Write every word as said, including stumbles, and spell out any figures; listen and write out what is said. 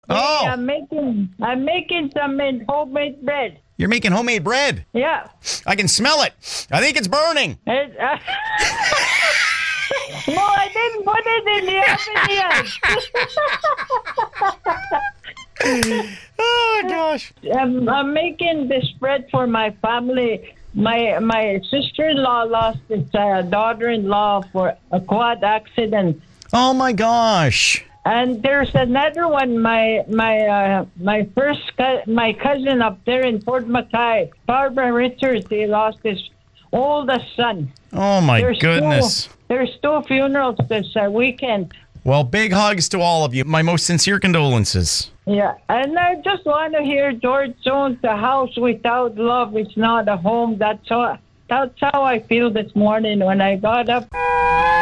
Oh, I'm making I'm making some homemade bread. you're making homemade bread. Yeah. I can smell it. I think it's burning. It, uh, no, I didn't put it in the oven yet. Oh, gosh. I'm, I'm making this bread for my family. My my sister-in-law lost his uh, daughter-in-law for a quad accident. Oh, my gosh. And there's another one. My my uh, my first co- my cousin up there in Fort Mackay, Barbara Richards. He lost his oldest son. Oh, my There's goodness. Two, there's two funerals this uh, weekend. Well, big hugs to all of you. My most sincere condolences. Yeah, and I just want to hear George Jones. "A house without love is not a home." That's how that's how I feel this morning when I got up.